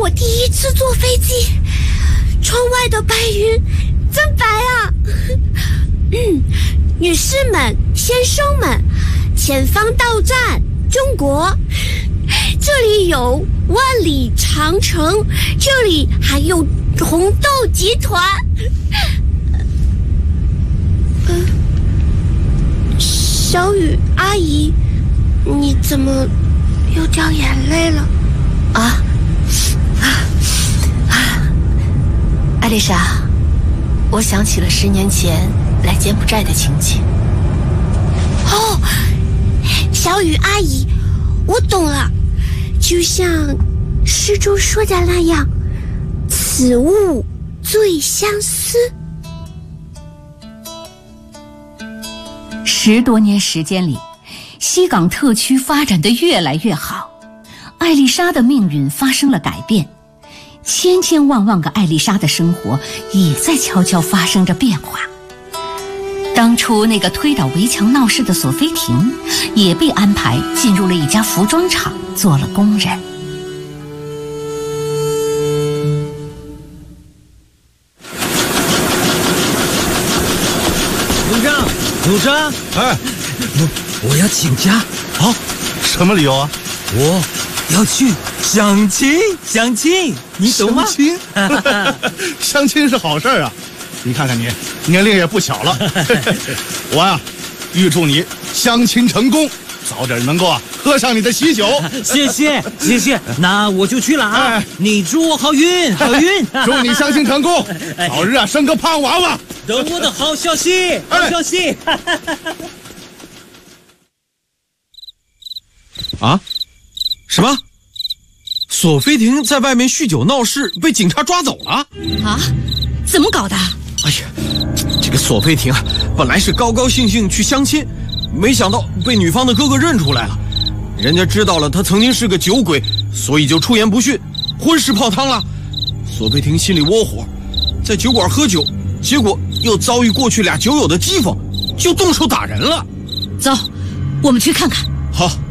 第一次坐飞机，窗外的白云真白啊！女士们、先生们，前方到站中国，这里有万里长城，这里还有红豆集团。小雨阿姨，你怎么又掉眼泪了？ 艾丽莎，我想起了10年前来柬埔寨的情景。 哦，小雨阿姨，我懂了，就像诗中说的那样，此物最相思。 10多年时间里，西港特区发展得越来越好，艾丽莎的命运发生了改变，千千万万个艾丽莎的生活也在悄悄发生着变化。当初那个推倒围墙闹事的索菲婷，也被安排进入了一家服装厂做了工人。 组长， 哎， 我要请假。 好，什么理由啊？ 我要去相亲，你懂吗？ 相亲，相亲是好事啊！你看看你，年龄也不小了。我呀，预祝你相亲成功，早点能够喝上你的喜酒。 谢谢，那我就去了啊！ 哎， 你祝我好运。 祝你相亲成功，早日生个胖娃娃。 等我的好消息， 啊？什么？索菲婷在外面酗酒闹事，被警察抓走了？ 啊？怎么搞的？ 哎呀，这个索菲婷本来是高高兴兴去相亲，没想到被女方的哥哥认出来了。人家知道了他曾经是个酒鬼，所以就出言不逊，婚事泡汤了。索菲婷心里窝火，在酒馆喝酒，结果又遭遇过去俩酒友的讥讽，就动手打人了。 走，我们去看看。 好。